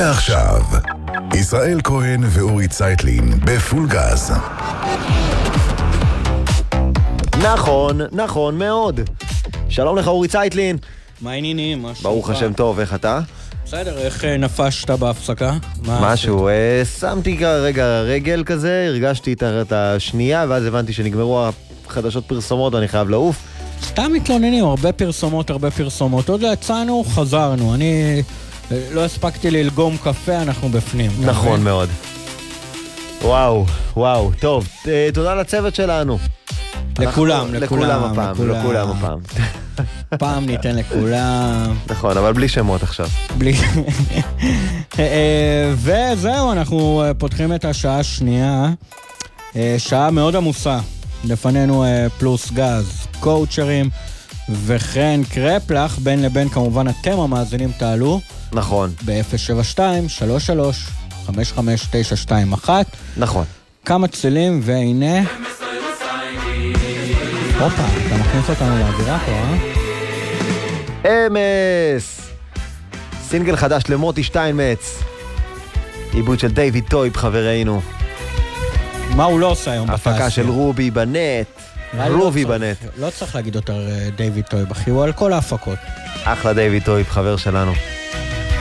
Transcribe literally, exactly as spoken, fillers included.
ועכשיו, ישראל כהן ואורי צייטלין בפול גז. נכון, נכון מאוד. שלום לך אורי צייטלין. מה העניינים? מה שלומך? ברוך השם טוב, איך אתה? בסדר, איך נפשת בהפסקה? משהו, שמתי כרגע רגל כזה, הרגשתי את השנייה, ואז הבנתי שנגמרו החדשות פרסומות ואני חייב לעוף. סתם מתלוננים, הרבה פרסומות, הרבה פרסומות. עוד לא יצאנו, חזרנו. אני לא הספקתי ללגום קפה, אנחנו בפנים. נכון מאוד. וואו, וואו, טוב, תודה לצוות שלנו. לכולם, לכולם הפעם, לכולם הפעם. פעם ניתן לכולם. נכון, אבל בלי שמות עכשיו. בלי... וזהו, אנחנו פותחים את השעה השנייה. שעה מאוד עמוסה. לפנינו פלוס גז, קואוצ'רים, וכן קרפלח, בין לבין כמובן אתם המאזינים תעלו. נכון. ב-אפס שבע שתיים שלוש שלוש חמש חמש תשע שתיים אחת. נכון. כמה צלילים, והנה... הופה, אתה מכניס אותנו לאווירה פה, אה? אמס! סינגל חדש למוטי שטיינמץ. עיבוד של דיוויד טויב, חברינו. מה הוא לא עושה היום בתעשייה? הפקה של רובי בנט. רובי בנט. לא צריך להגיד יותר דיוויד טויב, אחי, הוא על כל ההפקות. אחלה דיוויד טויב, חבר שלנו.